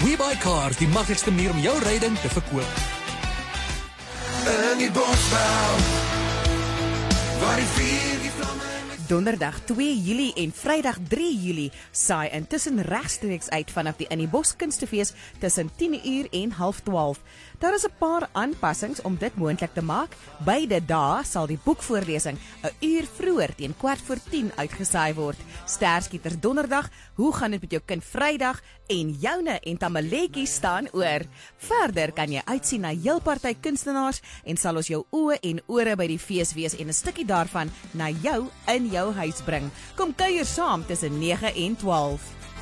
WeBuyCars, die maklikste manier om jou ryding te verkoop. In die bosbou, waar die vuur die vlamme. Donderdag 2 Julie en Vrydag 3 Julie saai intussen regstreeks uit vanaf die In die Bos Kunstefees tussen 10:00 en 11:30. Daar is 'n paar aanpassings om dit moontlik te maak. Beide dae sal die boekvoorlesing 'n uur vroeër teen 10:15 uitgesaai word. Sterskieters Donderdag, hoe gaan dit met jou kind Vrydag en joune en tamaletjie staan oor. Verder kan jy uitsien na heel party kunstenaars en sal ons jou oë en ore by die fees wees en 'n stukkie daarvan na jou in jou huis bring. Kom kuier saam tussen 9 en 12.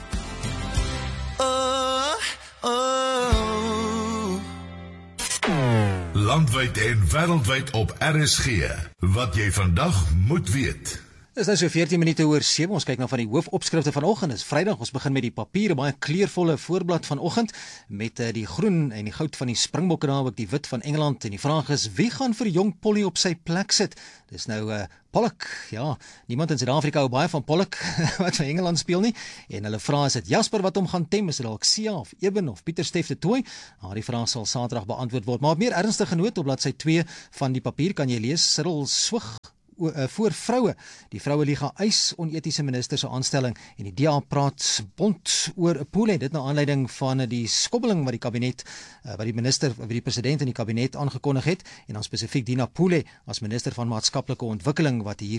Landwyd en wêreldwyd op RSG. Wat jy vandag moet weet. Dis nou so 14 minute oor 7, ons kyk nou van die hoofopskrifte vanoggend. Dis Vrydag, ons begin met die papier, baie kleurvolle voorblad vanoggend met die groen en die goud van die Springbokke daar, ook die wit van Engeland. En die vraag is, wie gaan vir jong Polly op sy plek sit? Dis nou Pollock, ja, niemand in Suid-Afrika hou baie van Pollock wat vir Engeland speel nie. En hulle vra, is dit Jasper wat hom gaan tem? Is dit dalk Sia of Eben of Pieter Steff de Tooy? Die vraag sal Saterdag beantwoord word. Maar op meer ernstige noot, op bladsy 2 van die papier kan jy lees, Cyril Swig voor vroue. Die Vroueliga eis onetiese minister se aanstelling en die DA praat bond oor Pule. Dit na aanleiding van die skobbeling wat die kabinet, wat die minister, wat die president in die kabinet aangekondig het, en dan spesifiek Dina Pule as minister van maatskaplike ontwikkeling wat hier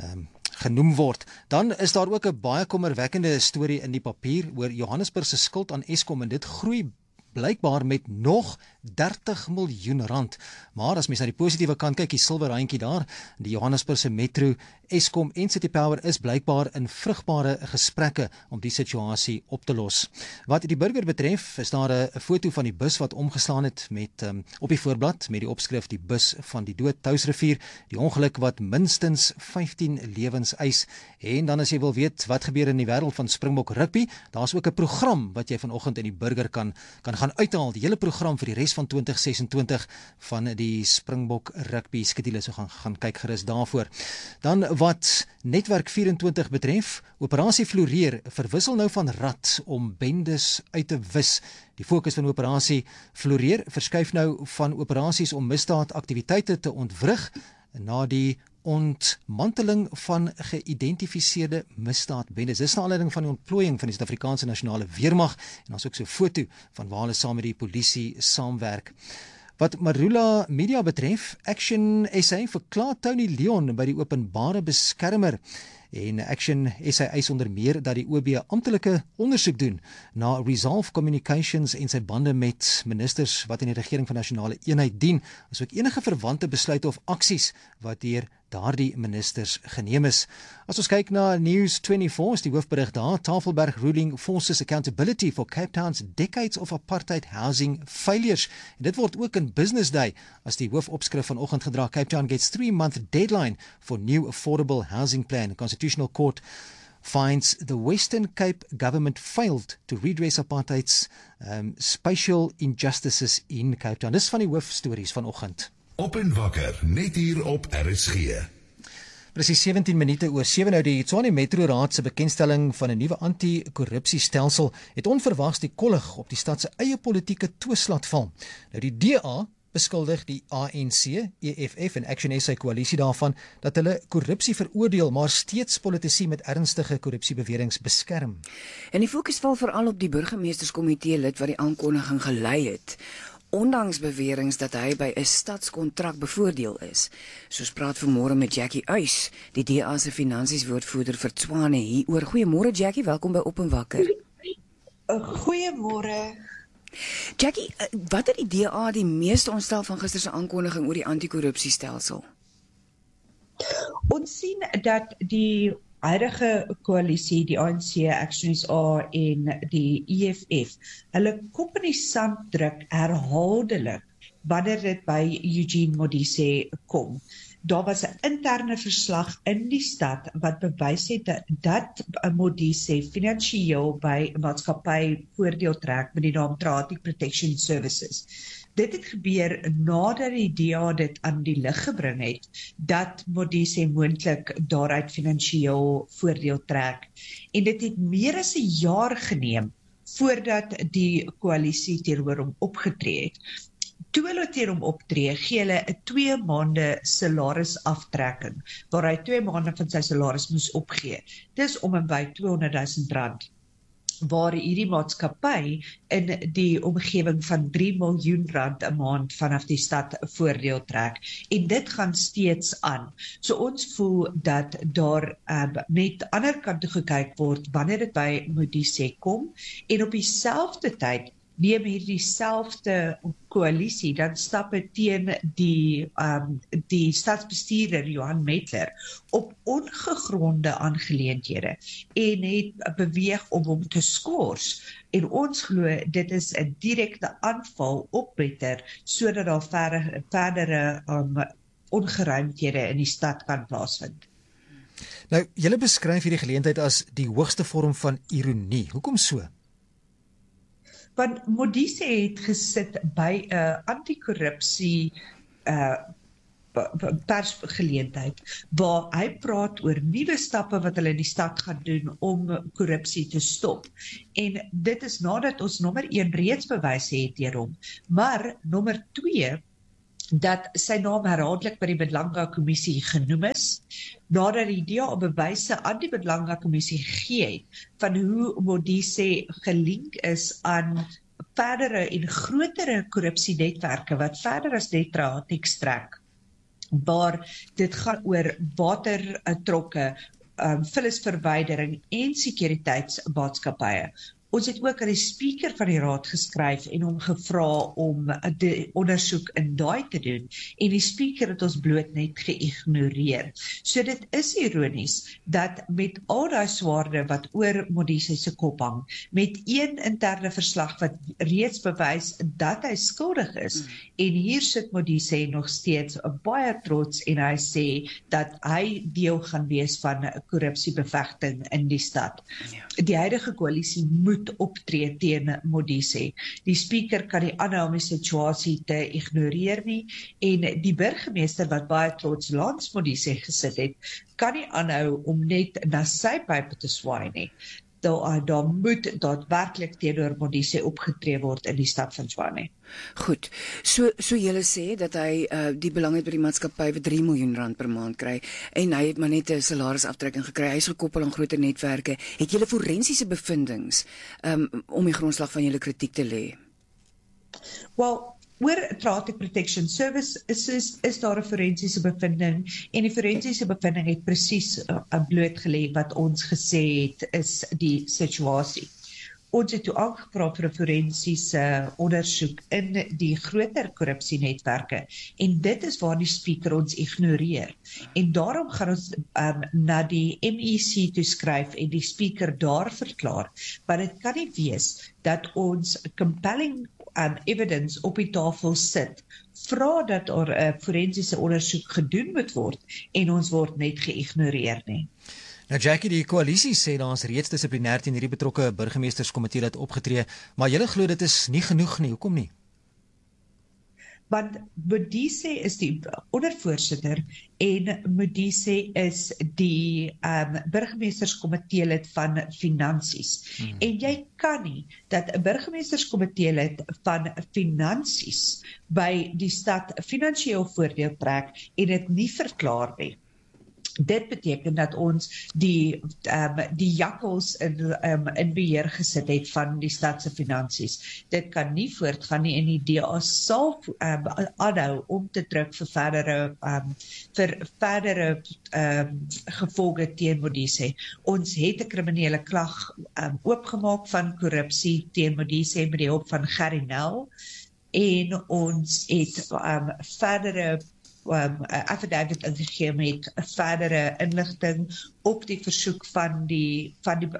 genoem word. Dan is daar ook 'n baie kommerwekkende storie in die papier oor Johannesburg se skuld aan Eskom, en dit groei blykbaar met nog 30 miljoen rand. Maar as mens na die positiewe kant kyk, die silwer randjie daar, die Johannesburgse Metro, Eskom en City Power is blykbaar in vrugbare gesprekke om die situasie op te los. Wat die burger betref, is daar 'n foto van die bus wat omgeslaan het met op die voorblad met die opskrif die bus van die dood, Touwsrivier, die ongeluk wat minstens 15 lewens eis. En dan as jy wil weet wat gebeur in die wêreld van Springbok rugby, daar's ook 'n program wat jy vanoggend in die burger kan gaan uithaal, die hele program vir die res van 2026 van die Springbok rugby skedule, so gaan kyk gerus daarvoor. Dan wat Netwerk 24 betref, Operasie Floreer verwissel nou van rad om bendes uit te wis. Die fokus van Operasie Floreer verskuif nou van operasies om misdaadaktiwiteite te ontwrig na die ontmanteling van geïdentifiseerde misdaadbendes. Dis na aanleiding van die ontplooiing van die Suid-Afrikaanse Nasionale Weermag, en ons ook so 'n foto van waar hulle saam met die polisie saamwerk. Wat Marula Media betref, Action SA verklaar Tony Leon by die openbare beskermer. En Action SA eis onder meer dat die OB amptelike ondersoek doen na Resolve Communications en sy bande met ministers wat in die regering van nasionale eenheid dien, asook enige verwante besluite of aksies wat deur daardie ministers geneem is. As ons kyk na News 24, is die hoofberig daar, Tafelberg ruling forces accountability for Cape Town's decades of apartheid housing failures. En dit word ook in Business Day as die hoofopskrif vanoggend gedra. Cape Town gets 3-month deadline for new affordable housing plan. Constitutional Court finds the Western Cape government failed to redress apartheid's spatial injustices in Cape Town. Dis van die hoofstories vanoggend. Op en wakker, net hier op RSG. Presies 17 minute oor 7 nou. Die Tshwane Metro Raad se bekendstelling van 'n nuwe anti-korrupsiestelsel het onverwags die kollig op die stad se eie politieke twis laat val. Nou die DA beskuldig die ANC, EFF en Action SA koalisie daarvan dat hulle korrupsie veroordeel, maar steeds politici met ernstige korrupsiebeweringe beskerm. En die fokus val veral op die burgemeesterskomitee lid wat die aankondiging gelei het, ondanks beweringe dat hy by 'n stadskontrak bevoordeel is. Soos praat vanmôre met Jackie Uys, die DA se finansieswoordvoerder vir Tshwane hieroor. Goeiemôre Jackie, welkom by Op en Wakker. Goeiemôre. Jackie, wat het die DA die meeste ontstel van gister se aankondiging oor die anti-korrupsiestelsel? Ons sien dat die huidige koalisie, die ANC, Action SA en die EFF, hulle kop in die sand druk herhaaldelik wanneer dit by Eugene Modise kom. Daar was 'n interne verslag in die stad wat bewys het dat Modise finansiëel by 'n maatskappy voordeel trek met die naam Traffic Protection Services. Dit het gebeur nadat die DA dit aan die lig gebring het, dat Modise moontlik daaruit finansiëel voordeel trek. En dit het meer as 'n jaar geneem voordat die koalisie teenoor hom opgetree het. Toe hulle teen hom optree, gee hulle 'n 2 maande salarisaftrekking, waar hy 2 maande van sy salaris moes opgee. Dis om en by R200,000, waar hierdie maatskappy in die omgewing van R3 miljoen 'n maand vanaf die stad voordeel trek. En dit gaan steeds aan. So ons voel dat daar met ander kant toe gekyk word wanneer dit by Modise kom, en op dieselfde tyd neem hierdie selfde koalisie dan stappe teen die stadsbestuurder Johan Metler op ongegronde aangeleenthede en het beweeg om hom te skors. En ons glo dit is 'n direkte aanval op Metler sodat daar verdere ongeruimthede in die stad kan plaasvind. Nou, julle beskryf hierdie geleentheid as die hoogste vorm van ironie. Hoekom so? Want Modise het gesit by 'n anti-korrupsie persgeleentheid waar hy praat oor nuwe stappe wat hulle in die stad gaan doen om korrupsie te stop. En dit is nadat ons nommer 1 reeds bewys het deur hom, maar nommer 2 dat sy naam herhaaldelik by die Belanga Kommissie genoem is, nadat die DA bewyse aan die Belanga Kommissie gegee het van hoe Modise gelink is aan verdere en grotere korrupsienetwerke wat verder as net Tratex trek, waar dit gaan oor watertrokke, vullisverwydering en sekuriteitsmaatskappye. Ons het ook aan die speaker van die raad geskryf en hom gevra om die ondersoek in daai te doen, en die speaker het ons bloot net geïgnoreer. So dit is ironies dat met al daai swaarde wat oor Modise se kop hang, met een interne verslag wat reeds bewys dat hy skuldig is, en hier sit Modise nog steeds baie trots en hy sê dat hy deel gaan wees van korrupsiebevegting in die stad. Die huidige koalisie moet optree teen Modise. Die speaker kan nie aanhou om die situasie te ignoreer nie, en die burgemeester wat baie trots langs Modise gesit het, kan nie aanhou om net na sy pype te swaai nie. Daar moet daadwerklik teenoor Modise opgetree word in die stad van Tshwane. Goed, so julle sê dat hy die belang het by die maatskappy vir R3 miljoen per maand kry, en hy het maar net 'n salarisaftrekking gekry, hy is gekoppel aan groter netwerke. Het julle forensiese bevindings om die grondslag van julle kritiek te lê? Well, oor Traffic Protection Service is daar 'n forensiese bevinding, en die forensiese bevinding het presies blootgelê wat ons gesê het is die situasie. Ons het toe aangevra vir 'n forensiese ondersoek in die groter korrupsienetwerke, en dit is waar die speaker ons ignoreer. En daarom gaan ons na die MEC toe skryf en die speaker daar verklaar, want dit kan nie wees dat ons compelling evidence op die tafel sit, vra dat daar 'n forensiese ondersoek gedoen moet word, en ons word net geïgnoreer nie. Nou Jackie, die koalisie sê daar is reeds dissiplinêr teen hierdie betrokke burgemeesterskomitee dat opgetree, maar julle glo dit is nie genoeg nie. Hoekom nie? Want Modise is die ondervoorsitter en Modise is die burgemeesterskomitee lid van finansies. En jy kan nie dat 'n burgemeesterskomitee lid van finansies by die stad finansiëel voordeel trek en dit nie verklaar nie. Dit beteken dat ons die jakkals in beheer gesit het van die stad se finansies. Dit kan nie voortgaan nie, en die DA sal aanhou om te druk vir verdere gevolge teen Modise. Ons het 'n kriminele klag oopgemaak van korrupsie teen Modise met die hulp van Gerry Nel, en ons het verdere affidavit ingegee met verdere inligting op die versoek van die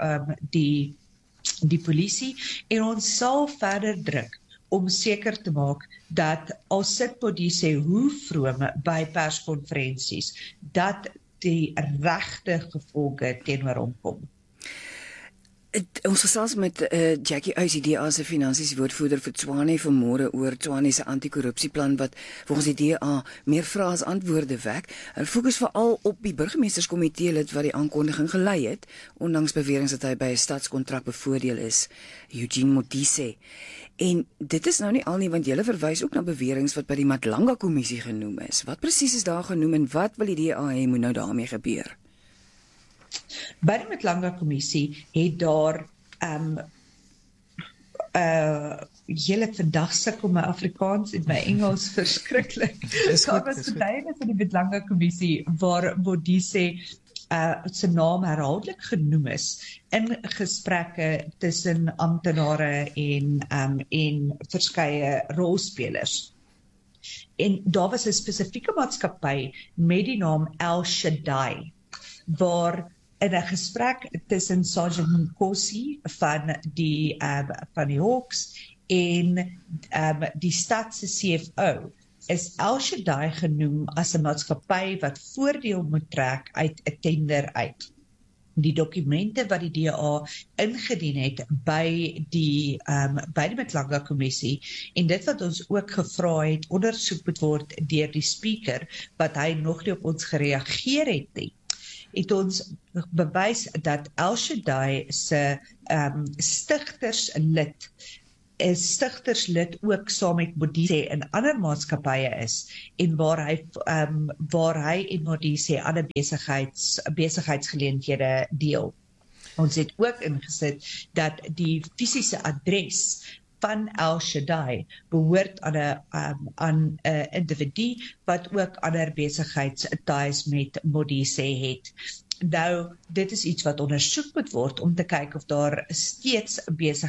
polisie, en ons sal verder druk om seker te maak dat al sit Modise hoe vroom by perskonferensies, dat die regte gevolge teenoor hom kom. Ons gesels met Jackie Uys, die DA se finansies woordvoerder vir Tshwane vanmôre oor Tshwane se anti-korrupsieplan wat volgens die DA meer vrae as antwoorde wek. Hulle fokus veral op die burgemeesterskomitee lid wat die aankondiging gelei het, ondanks beweringe dat hy by 'n stadskontrak bevoordeel is, Eugene Modise. En dit is nou nie al nie, want julle verwys ook na beweringe wat by die Madlanga kommissie genoem is. Wat presies is daar genoem en wat wil die DA hê moet nou daarmee gebeur? By die Madlanga kommissie het daar hele vandag sukkel my Afrikaans en my Engels verskriklik. Daar was getuienis van die Madlanga kommissie waar Modise sy naam herhaaldelik genoem is in gesprekke tussen amptenare en verskeie rolspelers. En daar was 'n spesifieke maatskappy met die naam El Shaddai, waar in 'n gesprek tussen Sergeant Nkosi van die Hawks en die stad se CFO is El Shaddai genoem as 'n maatskappy wat voordeel moet trek uit 'n tender uit. Die dokumente wat die DA ingedien het by die Madlanga kommissie en dit wat ons ook gevra het ondersoek moet word deur die speaker wat hy nog nie op ons gereageer het nie, het ons bewys dat El Shaddai se stigterslid ook saam met Modise in ander maatskappye is en waar hy en Modise ander besigheidsgeleenthede deel. Ons het ook ingesit dat die fisiese adres van El Shaddai behoort aan 'n individu wat ook ander besigheidsties met Modise het. Nou, dit is iets wat ondersoek moet word om te kyk of daar steeds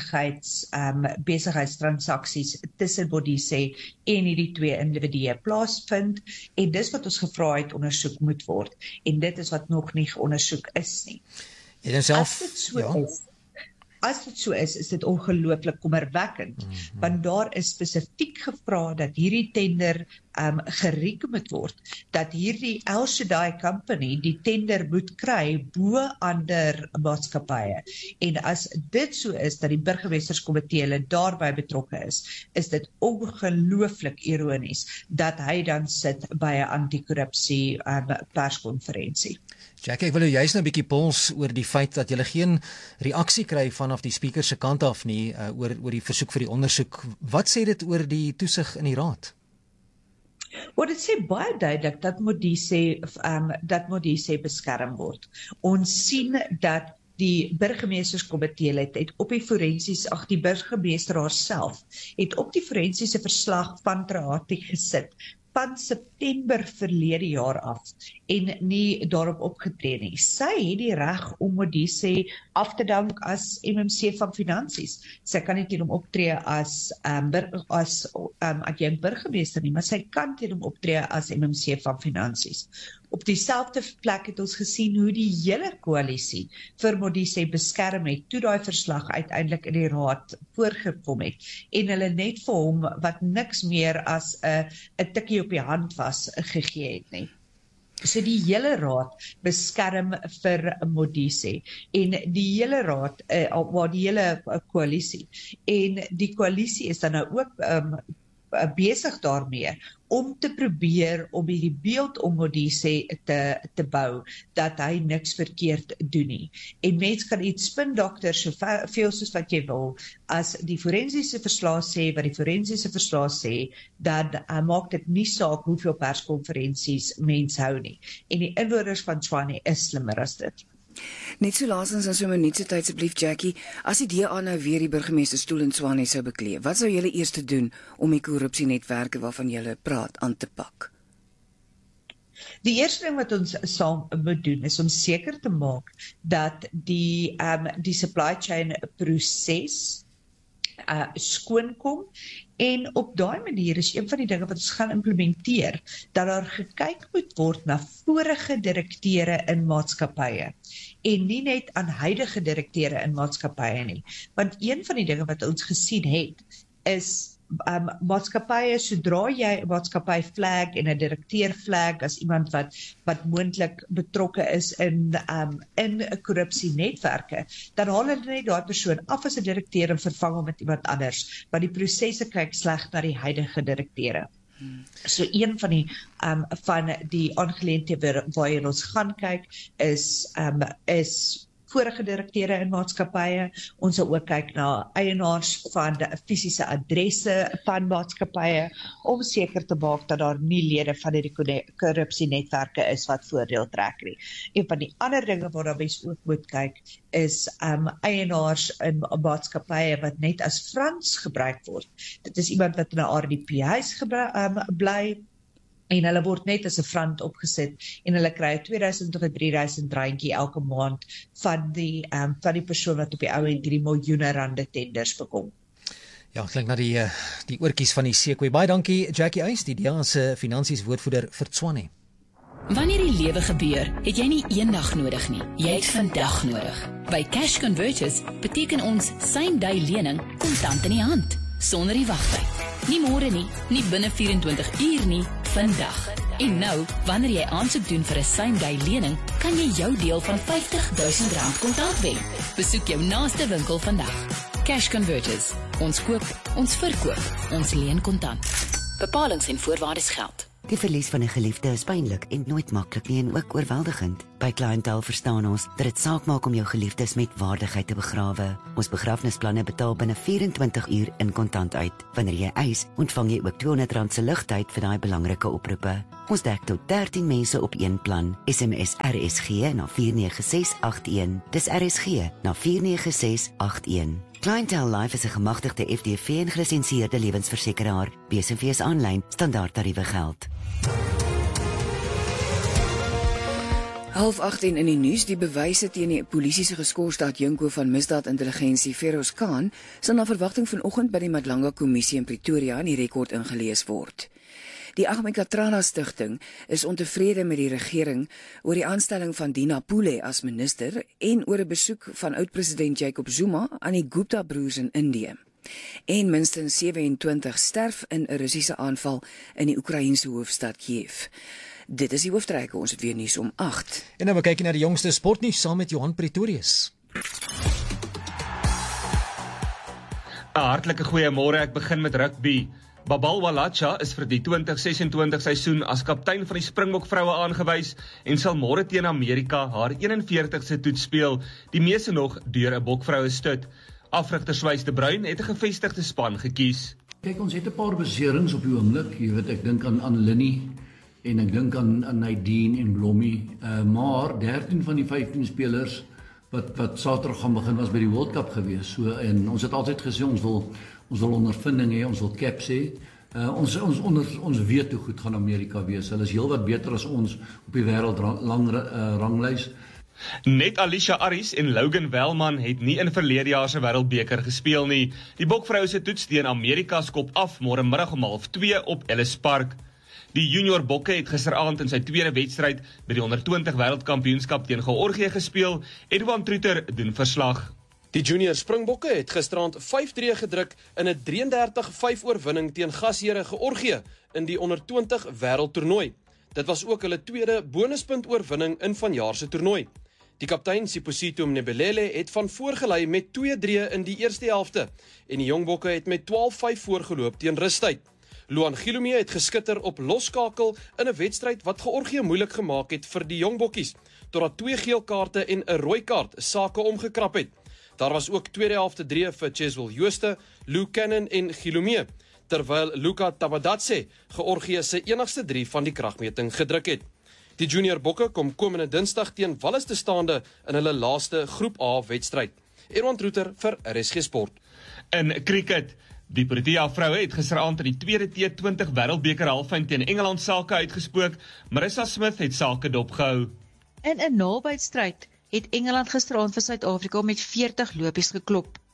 besigheidstransaksies tussen Modise en hierdie twee individue plaasvind en dis wat ons gevra het ondersoek moet word en dit is wat nog nie geondersoek is nie. As dit so is dit ongelooflik kommerwekkend, want daar is spesifiek gevra dat hierdie tender gereken moet word, dat hierdie El Shaddai Company die tender moet kry bo ander maatskappye. En as dit so is, dat die burgemeesterskomitee daarby betrokke is dit ongelooflik ironies, dat hy dan sit by 'n anti-korrupsie perskonferensie. Jackie, ek wil jou juist nou 'n bietjie pols oor die feit dat jy geen reaksie kry vanaf die speaker se kant af nie, oor die versoek vir die ondersoek. Wat sê dit oor die toesig in die raad? Dit sê baie duidelik dat Modise beskerm word. Ons sien dat die burgemeesterskomitee het op die die burgemeester haarself het op die forensiese verslag van Trahati gesit van September verlede jaar af en nie daarop opgetree nie. Sy het die reg om Modise af te dank as MMC van Finansies. Sy kan nie teen hom optree as adjunkt burgemeester nie, maar sy kan teen hom optree as MMC van Finansies. Op dieselfde plek het ons gesien hoe die hele koalisie vir Modise beskerm het toe daai verslag uiteindelik in die raad voorgekom het en hulle net vir hom wat niks meer as 'n tikkie op die hand was gegee het nie. So die hele raad beskerm vir Modise en die hele raad, die hele koalisie en die koalisie is dan nou ook besig daarmee om te probeer om hierdie beeld om Modise te bou, dat hy niks verkeerd doen nie. En mens kan iets spin dokter so veel soos wat jy wil, as die forensiese verslag sê, wat die forensiese verslag sê, dan maak dit nie saak hoeveel perskonferensies mens hou nie. En die inwoners van Tshwane is slimmer as dit. Net so laasens en so 'n minuut se tyd asseblief Jackie, as die DA nou weer die burgemeesterstoel in Tshwane sou beklee, wat sou julle eers doen om die korrupsienetwerke waarvan julle praat aan te pak? Die eerste ding wat ons saam moet doen is om seker te maak dat die supply chain proses skoonkom en op daai manier is een van die dinge wat ons gaan implementeer, dat daar gekyk moet word na vorige direkteure in maatskappye en nie net aan huidige direkteure in maatskappye nie. Want een van die dinge wat ons gesien het, is maatskappye, sodra jy 'n maatskappy flag en 'n direkteur flag as iemand wat moontlik betrokke is in korrupsienetwerke, dan haal hulle net daai persoon af as 'n direkteur en vervang hom met iemand anders, want die prosesse kyk sleg na die huidige direkteure. So een van die aangeleenthede waarheen ons gaan kyk is vorige direkteure in maatskappye. Ons sal ook kyk na eienaars van fisiese adresse van maatskappye om seker te maak dat daar nie lede van die korrupsienetwerke is wat voordeel trek nie. Een van die ander dinge waarna mens ook moet kyk is eienaars in maatskappye wat net as Frans gebruik word. Dit is iemand wat in 'n RDP-huis bly en hulle word net as 'n front opgesit en hulle kry 'n 2000 of 'n 3000 randjie elke maand van die persoon wat op die ou end hierdie miljoene rande tenders bekom. Ja, klink na die oortjies van die Sequoia. Baie dankie Jackie Uys, die DEA se finansies woordvoerder vir Tswane. Wanneer die lewe gebeur, het jy nie eendag nodig nie. Jy het vandag nodig. By Cash Converters beteken ons same-day lening kontant in die hand, sonder die wagtyd. Nie môre nie binne 24 uur nie, vandag. En nou, wanneer jy aansoek doen vir 'n same-day lening, kan jy jou deel van R50.000 kontant wen. Besoek jou naaste winkel vandag. Cash Converters. Ons koop, ons verkoop, ons leen kontant. Bepalings en voorwaardes geld. Die verlies van 'n geliefde is pynlik en nooit maklik nie en ook oorweldigend. By Clientele verstaan ons dat dit saak maak om jou geliefdes met waardigheid te begrawe. Ons begrafnisplanne betaal binne 24 uur in kontant uit. Wanneer jy eis, ontvang jy ook R200 se ligtyd vir daai belangrike oproepe. Ons dek tot 13 mense op een plan. SMS RSG na 49681. Dis RSG na 49681. Clientele Life is 'n gemagtigde FDV en gelisensieerde lewensversekeraar. BSV's aanlyn standaardtariewe geld. 7:30 in die nuus, die bewyse teen die polisie se geskorste adjunko van misdaadintelligensie Feroz Khan sal na verwagting vanoggend by die Madlanga Kommissie in Pretoria in die rekord ingelees word. Die Ahmed Kathrada Stichting is ontevrede met die regering oor die aanstelling van Dina Pule as minister en oor 'n besoek van oud-president Jacob Zuma aan die Gupta broers in Indië. En minstens 27 sterf in 'n Russiese aanval in die Oekraïense hoofstad Kiev. Dit is die hooftrekke, ons het weer nuus om 8. En nou kyk jy na die jongste sportnuus saam met Johan Pretorius. 'n Hartlike goeiemôre, ek begin met rugby. Babal Walacha is vir die 2026 seisoen as kaptein van die Springbok vroue aangewys en sal môre teen Amerika haar 41ste toets speel, die meeste nog deur 'n bokvroue stoet. Afrigter Swys de Bruin het 'n gevestigde span gekies. Kyk, ons het 'n paar beserings op die oomblik. Jy weet, ek dink aan Linnie en ek dink aan Nadine en Blommie, maar 13 van die 15 spelers wat Saterdag gaan begin was by die World Cup gewees. So en ons het altyd gesê ons wil ondervinding hê, ons wil caps hê. Ons weet hoe goed gaan Amerika wees. Hulle is heelwat beter as ons op die wêreld ranglys. Net Alicia Aris en Logan Wellman het nie in verlede jaar se Wêreldbeker gespeel nie. Die bokvroue se toets teen Amerika skop af môre middag om 12:30 op Ellis Park. Die junior bokke het gisteraand in sy tweede wedstryd by die 120 wêreldkampioenskap teen Georgië gespeel. Edouard Truter doen verslag. Die junior Springbokke het gisteraand 5-3 gedruk in 'n 33-5 oorwinning teen gasheere Georgië in die 120 wêreldtoernooi. Dit was ook hulle tweede bonuspunt oorwinning in vanjaar se toernooi. Die kaptein Siposito Mnebelele het van voorgelei met 2-3 in die eerste helfte en die jongbokke het met 12-5 voorgeloop teen rustyd. Luan Gilomee het geskitter op losskakel in 'n wedstryd wat Georgië moeilik gemaak het vir die jongbokkies, totdat 2 geel kaarte en 'n rooi kaart sake omgekrap het. Daar was ook tweede helfte 3 vir Cheswell Jooste, Lou Cannon en Gilomee, terwyl Luka Tabadadze Georgië se enigste 3 van die kragmeting gedruk het. Die junior bokke kom komende Dinsdag teen Wallis te staande in hulle laaste Groep A wedstryd. Erwan Roeter vir RSG Sport. In cricket, die Protea vroue het gisteraand in die tweede T20 Wêreldbeker halffinale teen Engeland sake uitgespook. Marissa Smith het sake dopgehou. In 'n nabystryd het Engeland gisteraand vir Suid-Afrika met 40 lopies geklop.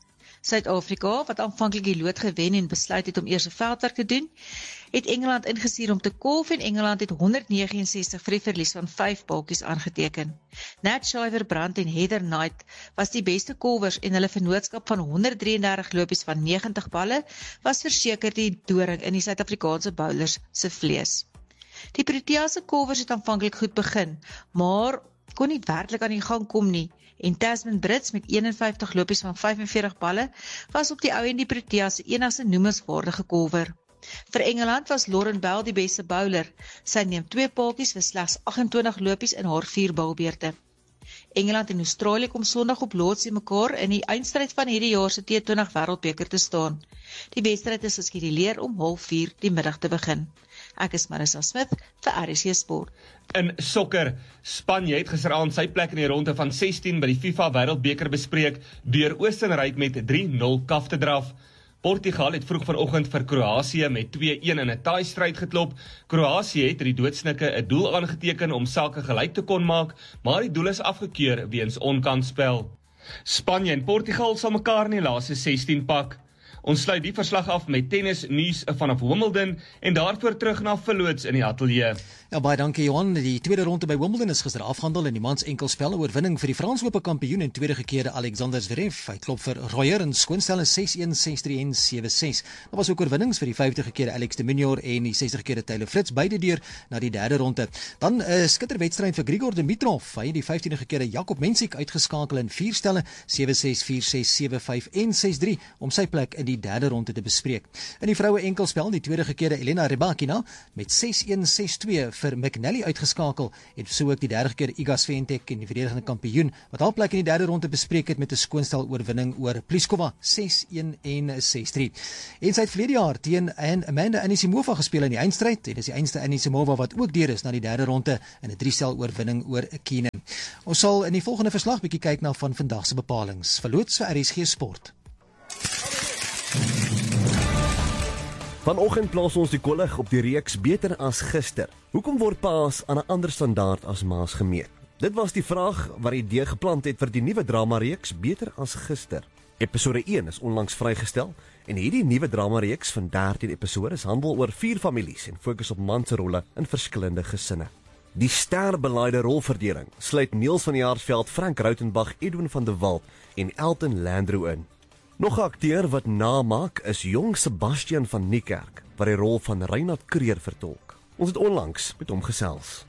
Suid-Afrika, wat aanvanklik die lood gewen en besluit het om eers 'n veldwerk te doen, het Engeland ingestuur om te kolf en Engeland het 169 vir die verlies van 5 balkies aangeteken. Nat Schuyver-Brandt en Heather Knight was die beste kolwers en hulle vennootskap van 133 lopies van 90 balle was verseker die doring in die Suid-Afrikaanse bowlers se vlees. Die Proteas se kolwers het aanvanklik goed begin, maar kon nie werklik aan die gang kom nie. En Tasman Brits met 51 lopies van 45 balle was op die ou en die Proteas se enigste noemenswaardige kolwer. Vir Engeland was Lauren Bell die beste bowler. Sy neem 2 paaltjies vir slegs 28 lopies in haar 4 bowlbeurte. Engeland en Australië kom Sondag op Lordsie mekaar in die eindstryd van hierdie jaar se T20 Wêreldbeker te staan. Die wedstryd is geskeduleer om 3:30 die middag te begin. Ek is Marissa Smith vir RSG Sport. In sokker, Spanje het gisteraand sy plek in die ronde van 16 by die FIFA Wêreldbeker bespreek deur Oostenryk met 3-0 kaf te draf. Portugal het vroeg vanoggend vir Kroasie met 2-1 in 'n taai-stryd geklop. Kroasie het die doodsnikke 'n doel aangeteken om sake gelyk te kon maak, maar die doel is afgekeur weens onkansspel. Spanje en Portugal sal mekaar in die laaste 16 pak. Ons sluit die verslag af met tennis nuus vanaf Wimbledon en daarvoor terug na verloots in die ateljee. Ja, baie dankie Johan. Die tweede ronde by Wimbledon is gister afgehandel in die mans enkelspel oorwinning vir die Fransope kampioen en tweede gekeerde Alexander Zverev. Hy klop vir Royer in skoonstelle 6-1, 6-3 en 7-6. Daar was ook oorwinnings vir die 50 gekeerde Alex de Minaur en die 60 gekeerde Taylor Fritz, beide deur na die derde ronde. Dan 'n skitterwedstryd vir Grigor Dimitrov. Hy het die 15de gekeerde Jakob Mensik uitgeskakel in 4 stelle 7-6, 4-6, 7-5 en 6-3 om sy plek in die derde ronde te bespreek. In die vroue enkelspel die tweede gekeerde Elena Rybakina met 6-1, 6-2 vir McNally uitgeskakel en so ook die derde keer Iga Swiatek en die verdedigende kampioen wat haar plek in die derde ronde bespreek het met 'n skoonstel oorwinning oor Pliskova 6-1 en 6-3. En sy het verlede jaar teen Amanda Anisimova gespeel in die eindstryd en dis die eindste Anisimova wat ook deur is na die derde ronde in 'n 3-stel oorwinning oor Keenan. Ons sal in die volgende verslag bietjie kyk na van vandag se bepalinge. Verloots vir RSG Sport. Vanoggend plaas ons die kollig op die reeks Beter as gister. Hoekom word paas aan 'n ander standaard as maas gemeet? Dit was die vraag wat die idee geplant het vir die nuwe drama-reeks Beter as gister. Episode 1 is onlangs vrygestel en hierdie nuwe drama-reeks van 13 episodes handel oor 4 families en fokus op man se rolle in verskillende gesinne. Die sterbeleide rolverdeling sluit Niels van Jaarsveld, Frank Rautenbach, Edwin van der Walt en Elton Landro in. Nog 'n akteur wat namaak is jong Sebastian van Niekerk, wat die rol van Reinhard Kreer vertolk. Ons het onlangs met hom gesels.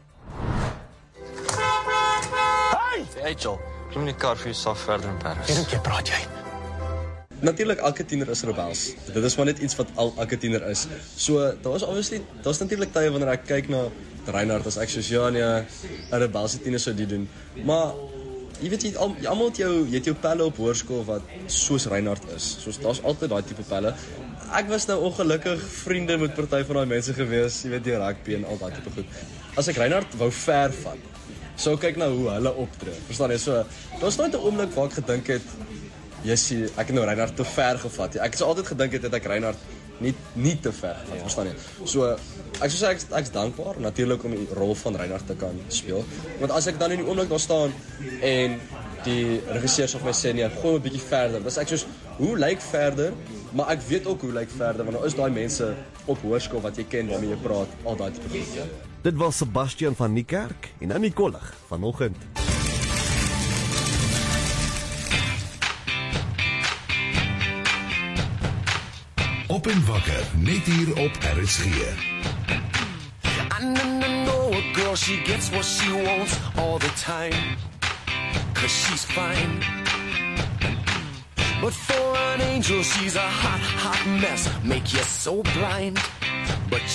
Hey Joel, klim in die kar vir jouself verder in Paris. Hoe praat jy? Natuurlik elke tiener is rebels. Dit is maar net iets wat elke tiener is. So, daar's natuurlik tye wanneer ek kyk na Reinhard as ek soos ja nee, 'n rebelse tiener sou dit doen. Maar jy weet almal jy het jou pelle op hoërskool wat soos Reinhard is. Soos daar's altyd daai tipe pelle. Ek was nou ongelukkig vriende met party van daai mense gewees, jy weet die rugby en al daai tipe goed. As ek Reinhard wou ver vat, sou kyk na hoe hulle optree. Verstaan jy? So daar's nooit 'n oomblik waar ek gedink het Jessie, ek het nou Reinhard te ver gevat. Ek het altyd gedink het ek Reinhard nie te ver gevat, verstaan jy? So ek's dankbaar natuurlik om die rol van Reinhard te kan speel. Want as ek dan in die oomblik daar staan en die regisseur sê vir my sê nee, gooi 'n bietjie verder. Dan sê ek soos, hoe lyk verder? Maar ek weet ook hoe lyk verder want daar is daai mense op hoërskool wat jy ken waarmee jy praat, al daai tipe goed. Dit was Sebastian van Niekerk en Annie Kollig vanoggend. Op en wakker, net hier op RSG. I know a girl, she gets what she wants all the time, 'cause she's fine. But for an angel, she's a hot, hot mess, make you so blind. But